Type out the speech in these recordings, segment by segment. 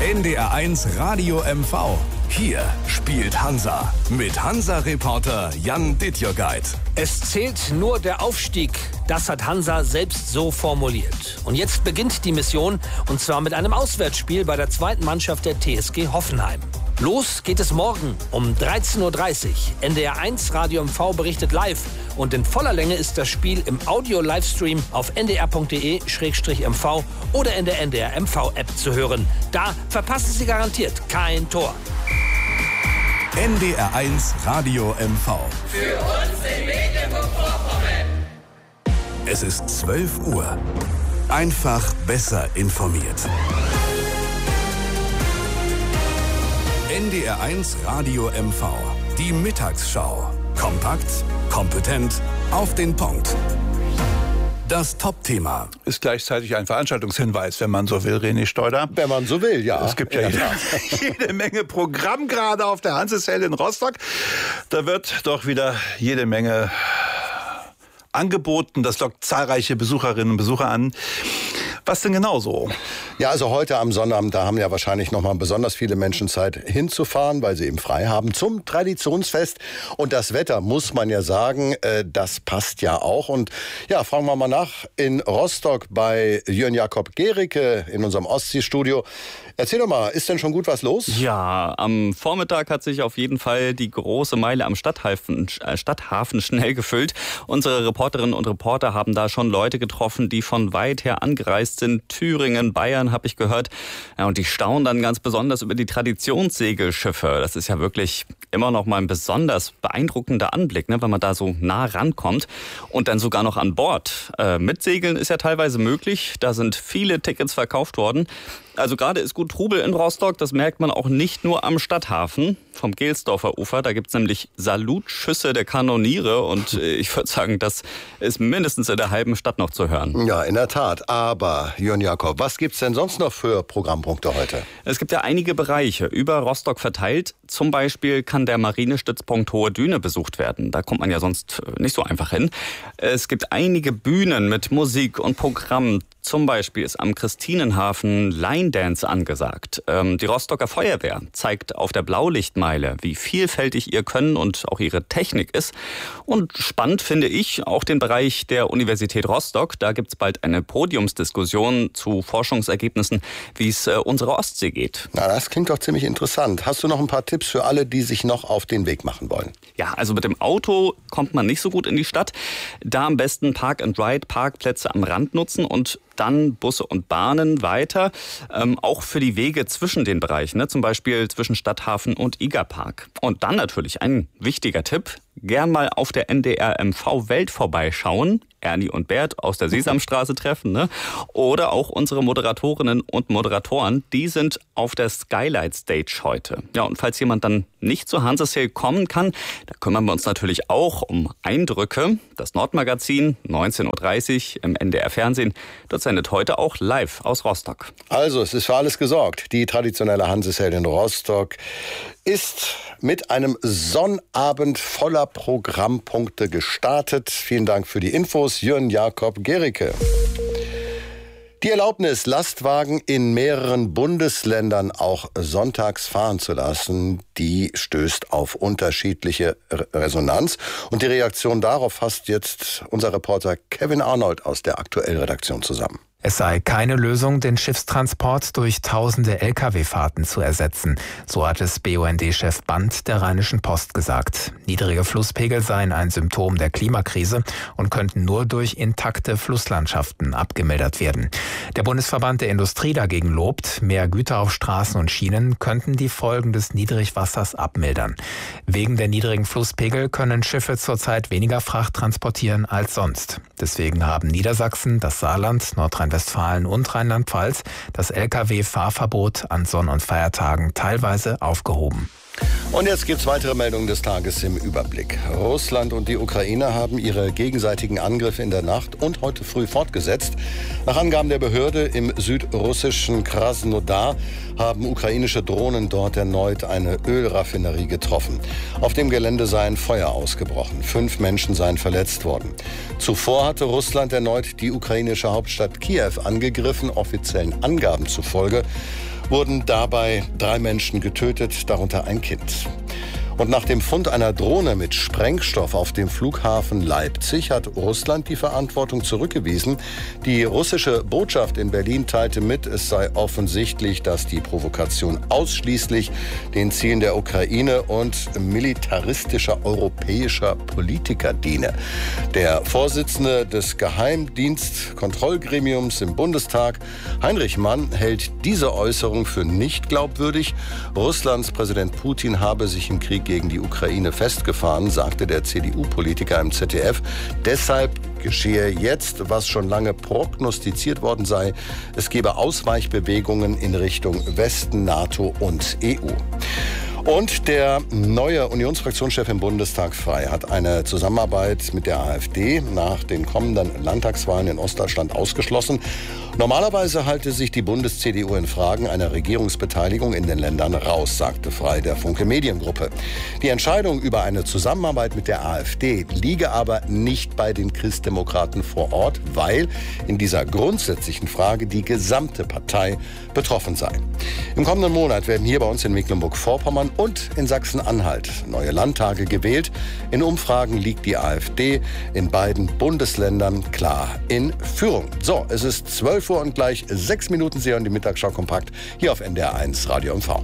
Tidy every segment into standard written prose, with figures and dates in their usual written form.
NDR1 Radio MV. Hier spielt Hansa mit Hansa-Reporter Jan Dittjörgeit. Es zählt nur der Aufstieg. Das hat Hansa selbst so formuliert. Und jetzt beginnt die Mission, und zwar mit einem Auswärtsspiel bei der zweiten Mannschaft der TSG Hoffenheim. Los geht es morgen um 13.30 Uhr. NDR1 Radio MV berichtet live. Und in voller Länge ist das Spiel im Audio-Livestream auf ndr.de/mv oder in der NDR MV-App zu hören. Da verpassen Sie garantiert kein Tor. NDR1 Radio MV. Für uns in Mecklenburg-Vorpommern. Es ist 12 Uhr. Einfach besser informiert. NDR1 Radio MV. Die Mittagsschau. Kompakt, kompetent, auf den Punkt. Das Top-Thema ist gleichzeitig ein Veranstaltungshinweis, wenn man so will, René Steuder. Wenn man so will, ja. Es gibt ja jede Menge Programm gerade auf der Hanseselle in Rostock. Da wird doch wieder jede Menge angeboten. Das lockt zahlreiche Besucherinnen und Besucher an. Was denn genau so? Ja, also heute am Sonnabend, da haben ja wahrscheinlich nochmal besonders viele Menschen Zeit hinzufahren, weil sie eben frei haben zum Traditionsfest. Und das Wetter, muss man ja sagen, das passt ja auch. Und ja, fragen wir mal nach in Rostock bei Jörn Jakob Gericke in unserem Ostseestudio. Erzähl doch mal, ist denn schon gut was los? Ja, am Vormittag hat sich auf jeden Fall die große Meile am Stadthafen schnell gefüllt. Unsere Reporterinnen und Reporter haben da schon Leute getroffen, die von weit her angereist sind. Thüringen, Bayern, habe ich gehört. Ja, und die staunen dann ganz besonders über die Traditionssegelschiffe. Das ist ja wirklich immer noch mal ein besonders beeindruckender Anblick, ne, wenn man da so nah rankommt. Und dann sogar noch an Bord. Mitsegeln ist ja teilweise möglich. Da sind viele Tickets verkauft worden. Also gerade ist gut Trubel in Rostock, das merkt man auch nicht nur am Stadthafen vom Gelsdorfer Ufer. Da gibt's nämlich Salutschüsse der Kanoniere und ich würde sagen, das ist mindestens in der halben Stadt noch zu hören. Ja, in der Tat. Aber, Jörn Jakob, was gibt's denn sonst noch für Programmpunkte heute? Es gibt ja einige Bereiche über Rostock verteilt. Zum Beispiel kann der Marinestützpunkt Hohe Düne besucht werden. Da kommt man ja sonst nicht so einfach hin. Es gibt einige Bühnen mit Musik und Programm. Zum Beispiel ist am Christinenhafen Line Dance angesagt. Die Rostocker Feuerwehr zeigt auf der Blaulichtmeile, wie vielfältig ihr Können und auch ihre Technik ist. Und spannend finde ich auch den Bereich der Universität Rostock. Da gibt es bald eine Podiumsdiskussion zu Forschungsergebnissen, wie es unserer Ostsee geht. Na, das klingt doch ziemlich interessant. Hast du noch ein paar Tipps für alle, die sich noch auf den Weg machen wollen? Ja, also mit dem Auto kommt man nicht so gut in die Stadt. Da am besten Park-and-Ride-Parkplätze am Rand nutzen und dann Busse und Bahnen weiter, auch für die Wege zwischen den Bereichen, ne? Zum Beispiel zwischen Stadthafen und Igerpark. Und dann natürlich ein wichtiger Tipp, gern mal auf der NDR MV Welt vorbeischauen, Ernie und Bert aus der Sesamstraße treffen, ne? Oder auch unsere Moderatorinnen und Moderatoren, die sind auf der Skylight Stage heute. Ja, und falls jemand dann nicht zur Hansesale kommen kann, da kümmern wir uns natürlich auch um Eindrücke. Das Nordmagazin, 19.30 Uhr im NDR Fernsehen, dort sendet heute auch live aus Rostock. Also, es ist für alles gesorgt. Die traditionelle Hansesale in Rostock ist mit einem Sonnabend voller Programmpunkte gestartet. Vielen Dank für die Infos, Jörn Jakob Gericke. Die Erlaubnis, Lastwagen in mehreren Bundesländern auch sonntags fahren zu lassen, die stößt auf unterschiedliche Resonanz. Und die Reaktion darauf fasst jetzt unser Reporter Kevin Arnold aus der Aktuell-Redaktion zusammen. Es sei keine Lösung, den Schiffstransport durch tausende Lkw-Fahrten zu ersetzen. So hat es BUND-Chef Band der Rheinischen Post gesagt. Niedrige Flusspegel seien ein Symptom der Klimakrise und könnten nur durch intakte Flusslandschaften abgemildert werden. Der Bundesverband der Industrie dagegen lobt, mehr Güter auf Straßen und Schienen könnten die Folgen des Niedrigwassers abmildern. Wegen der niedrigen Flusspegel können Schiffe zurzeit weniger Fracht transportieren als sonst. Deswegen haben Niedersachsen, das Saarland, Nordrhein-Westfalen und Rheinland-Pfalz das Lkw-Fahrverbot an Sonn- und Feiertagen teilweise aufgehoben. Und jetzt gibt's weitere Meldungen des Tages im Überblick. Russland und die Ukraine haben ihre gegenseitigen Angriffe in der Nacht und heute früh fortgesetzt. Nach Angaben der Behörde im südrussischen Krasnodar haben ukrainische Drohnen dort erneut eine Ölraffinerie getroffen. Auf dem Gelände sei ein Feuer ausgebrochen. 5 Menschen seien verletzt worden. Zuvor hatte Russland erneut die ukrainische Hauptstadt Kiew angegriffen, offiziellen Angaben zufolge. wurden dabei 3 Menschen getötet, darunter ein Kind. Und nach dem Fund einer Drohne mit Sprengstoff auf dem Flughafen Leipzig hat Russland die Verantwortung zurückgewiesen. Die russische Botschaft in Berlin teilte mit, es sei offensichtlich, dass die Provokation ausschließlich den Zielen der Ukraine und militaristischer europäischer Politiker diene. Der Vorsitzende des Geheimdienstkontrollgremiums im Bundestag, Heinrich Mann, hält diese Äußerung für nicht glaubwürdig. Russlands Präsident Putin habe sich im Krieg gegen die Ukraine festgefahren, sagte der CDU-Politiker im ZDF. Deshalb geschehe jetzt, was schon lange prognostiziert worden sei. Es gebe Ausweichbewegungen in Richtung Westen, NATO und EU. Und der neue Unionsfraktionschef im Bundestag Frei hat eine Zusammenarbeit mit der AfD nach den kommenden Landtagswahlen in Ostdeutschland ausgeschlossen. Normalerweise halte sich die Bundes-CDU in Fragen einer Regierungsbeteiligung in den Ländern raus, sagte Frei der Funke Mediengruppe. Die Entscheidung über eine Zusammenarbeit mit der AfD liege aber nicht bei den Christdemokraten vor Ort, weil in dieser grundsätzlichen Frage die gesamte Partei betroffen sei. Im kommenden Monat werden hier bei uns in Mecklenburg-Vorpommern und in Sachsen-Anhalt neue Landtage gewählt. In Umfragen liegt die AfD in beiden Bundesländern klar in Führung. So, es ist 12 Uhr und gleich 6 Minuten. Sie hören die Mittagsschau kompakt hier auf NDR 1 Radio MV.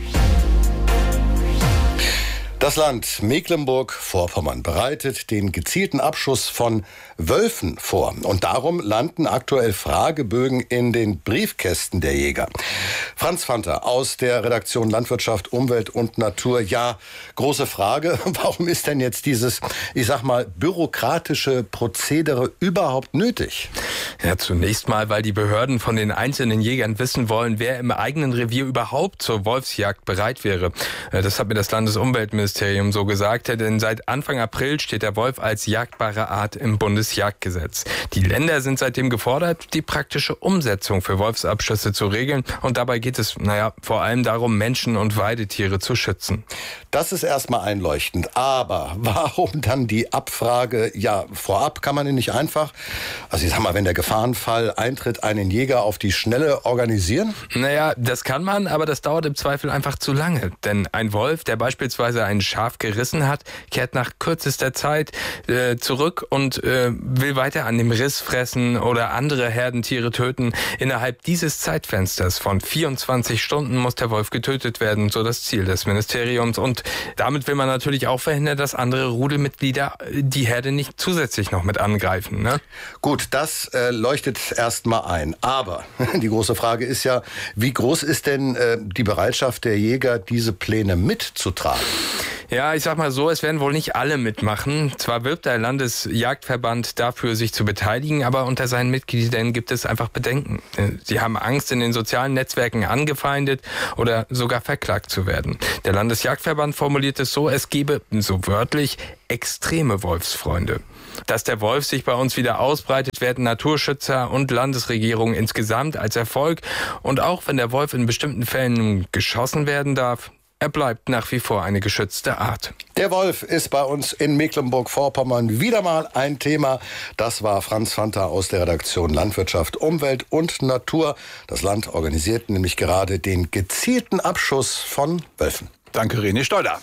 Das Land Mecklenburg-Vorpommern bereitet den gezielten Abschuss von Wölfen vor. Und darum landen aktuell Fragebögen in den Briefkästen der Jäger. Franz Fanter aus der Redaktion Landwirtschaft, Umwelt und Natur. Ja, große Frage. Warum ist denn jetzt dieses, ich sag mal, bürokratische Prozedere überhaupt nötig? Ja, zunächst mal, weil die Behörden von den einzelnen Jägern wissen wollen, wer im eigenen Revier überhaupt zur Wolfsjagd bereit wäre. Das hat mir das Landesumweltministerium so gesagt, denn seit Anfang April steht der Wolf als jagdbare Art im Bundesjagdgesetz. Die Länder sind seitdem gefordert, die praktische Umsetzung für Wolfsabschüsse zu regeln. Und dabei geht es, vor allem darum, Menschen und Weidetiere zu schützen. Das ist erstmal einleuchtend. Aber warum dann die Abfrage? Ja, vorab kann man ihn nicht einfach, also ich sag mal, wenn der Gefahrenfall eintritt, einen Jäger auf die Schnelle organisieren? Das kann man, aber das dauert im Zweifel einfach zu lange. Denn ein Wolf, der beispielsweise ein Schaf gerissen hat, kehrt nach kürzester Zeit zurück und will weiter an dem Riss fressen oder andere Herdentiere töten. Innerhalb dieses Zeitfensters von 24 Stunden muss der Wolf getötet werden, so das Ziel des Ministeriums. Und damit will man natürlich auch verhindern, dass andere Rudelmitglieder die Herde nicht zusätzlich noch mit angreifen. Ne? Gut, das leuchtet erstmal ein. Aber die große Frage ist ja, wie groß ist denn die Bereitschaft der Jäger, diese Pläne mitzutragen? Ja, ich sag mal so, es werden wohl nicht alle mitmachen. Zwar wirbt der Landesjagdverband dafür, sich zu beteiligen, aber unter seinen Mitgliedern gibt es einfach Bedenken. Sie haben Angst, in den sozialen Netzwerken angefeindet oder sogar verklagt zu werden. Der Landesjagdverband formuliert es so, es gebe, so wörtlich, extreme Wolfsfreunde. Dass der Wolf sich bei uns wieder ausbreitet, werden Naturschützer und Landesregierungen insgesamt als Erfolg. Und auch wenn der Wolf in bestimmten Fällen geschossen werden darf, er bleibt nach wie vor eine geschützte Art. Der Wolf ist bei uns in Mecklenburg-Vorpommern wieder mal ein Thema. Das war Franz Fanter aus der Redaktion Landwirtschaft, Umwelt und Natur. Das Land organisiert nämlich gerade den gezielten Abschuss von Wölfen. Danke, René Steuder.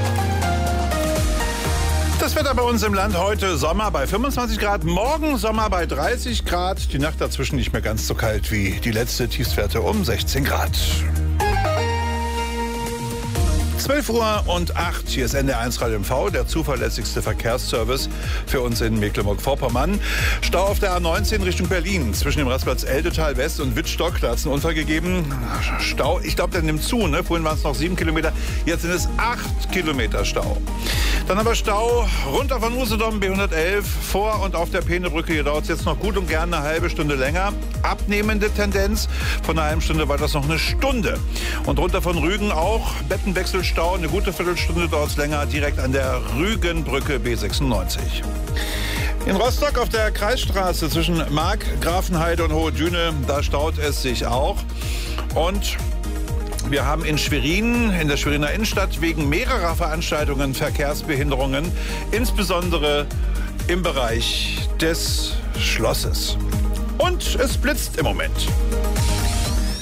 Das Wetter bei uns im Land heute: Sommer bei 25 Grad, morgen Sommer bei 30 Grad. Die Nacht dazwischen nicht mehr ganz so kalt wie die letzte, Tiefstwerte um 16 Grad. 12 Uhr und 8, hier ist NDR 1 Radio MV, der zuverlässigste Verkehrsservice für uns in Mecklenburg-Vorpommern. Stau auf der A19 Richtung Berlin, zwischen dem Rastplatz Eldetal West und Wittstock, da hat es einen Unfall gegeben. Stau, ich glaube, der nimmt zu, ne? Vorhin waren es noch 7 Kilometer, jetzt sind es 8 Kilometer Stau. Dann haben wir Stau runter von Usedom, B111, vor und auf der Peenebrücke. Hier dauert es jetzt noch gut und gern eine halbe Stunde länger. Abnehmende Tendenz, von einer halben Stunde war das noch eine Stunde. Und runter von Rügen auch Bettenwechselstau. Eine gute Viertelstunde dauert es länger, direkt an der Rügenbrücke B96. In Rostock auf der Kreisstraße zwischen Mark, Grafenheide und Hohe Düne, da staut es sich auch. Und wir haben in Schwerin, in der Schweriner Innenstadt, wegen mehrerer Veranstaltungen Verkehrsbehinderungen, insbesondere im Bereich des Schlosses. Und es blitzt im Moment.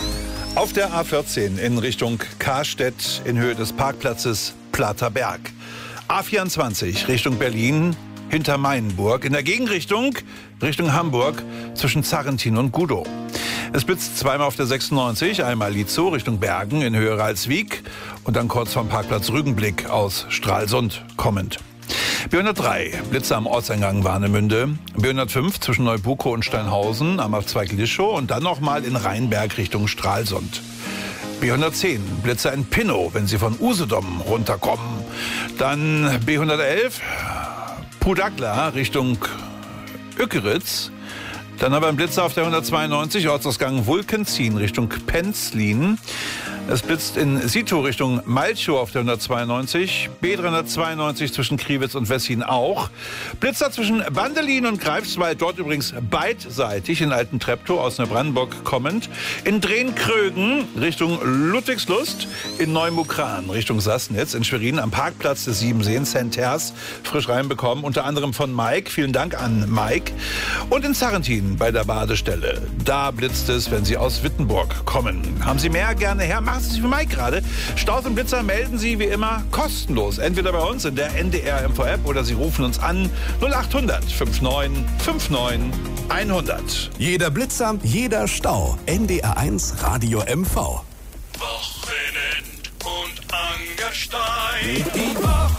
Auf der A14 in Richtung Karstedt in Höhe des Parkplatzes Plater Berg. A24 Richtung Berlin hinter Mainburg. In der Gegenrichtung Richtung Hamburg zwischen Zarrentin und Gudow. Es blitzt zweimal auf der 96, einmal Lietzow Richtung Bergen in Höhe Ralswiek und dann kurz vom Parkplatz Rügenblick aus Stralsund kommend. B103 Blitze am Ortseingang Warnemünde, B105 zwischen Neubukow und Steinhausen am Abzweig Lischow und dann nochmal in Rheinberg Richtung Stralsund. B110 Blitze in Pinnow, wenn Sie von Usedom runterkommen. Dann B111 Pudagla Richtung Ückeritz. Dann haben wir einen Blitzer auf der 192, Ortsausgang Vulkenzien Richtung Penzlin. Es blitzt in Sito Richtung Malchow auf der 192, B392 zwischen Kriwitz und Wessin auch. Blitzer zwischen Bandelin und Greifswald, dort übrigens beidseitig in Alten-Treptow aus Neubrandenburg kommend. In Drehn-Krögen Richtung Ludwigslust, in Neumukran Richtung Sassnitz, in Schwerin am Parkplatz des Siebenseen Centers frisch reinbekommen, unter anderem von Mike. Vielen Dank an Mike. Und in Zarrentin bei der Badestelle. Da blitzt es, wenn Sie aus Wittenburg kommen. Haben Sie mehr? Gerne her. Machen Sie sich für Mike gerade. Staus und Blitzer melden Sie wie immer kostenlos. Entweder bei uns in der NDR MV-App oder Sie rufen uns an 0800 59 59 100. Jeder Blitzer, jeder Stau. NDR1 Radio MV. Wochenend und Angerstein. Die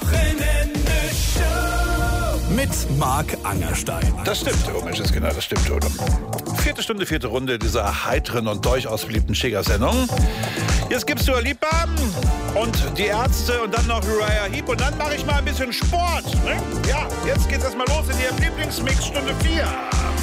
Wochenende-Show. Mit Marc Angerstein. Das stimmt, oh Mensch, das genau, das stimmt, oder? 4. Stunde, 4. Runde dieser heiteren und durchaus beliebten Schäger-Sendung. Jetzt gibt's Dua Lipa und die Ärzte und dann noch Uriah Heep und dann mache ich mal ein bisschen Sport. Ne? Ja, jetzt geht's erstmal los in Ihrem Lieblingsmix Stunde 4.